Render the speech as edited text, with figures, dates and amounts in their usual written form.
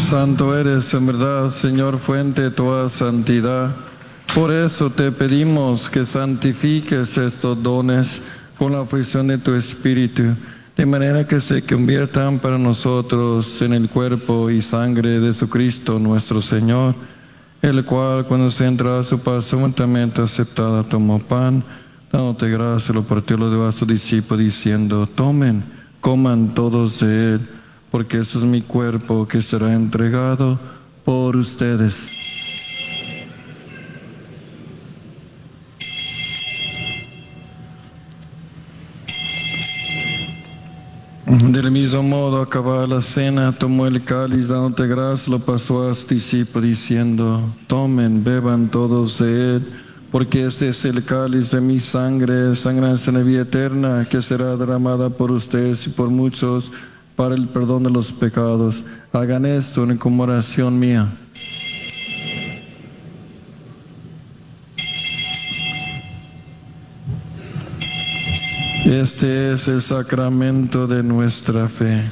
Santo eres en verdad, Señor, fuente de toda santidad. Por eso te pedimos que santifiques estos dones con la fusión de tu Espíritu, de manera que se conviertan para nosotros en el cuerpo y sangre de Jesucristo nuestro Señor, el cual, cuando se entró a su paz juntamente aceptada, tomó pan, dándote gracias, lo partió, lo dio a sus discípulos, diciendo: tomen, coman todos de él, porque eso es mi cuerpo que será entregado por ustedes. Del mismo modo, acabada la cena, tomó el cáliz, dándote gracias, lo pasó a sus discípulos, diciendo: tomen, beban todos de él, porque este es el cáliz de mi sangre, sangre de la vida eterna, que será derramada por ustedes y por muchos para el perdón de los pecados. Hagan esto en conmemoración mía. Este es el sacramento de nuestra fe.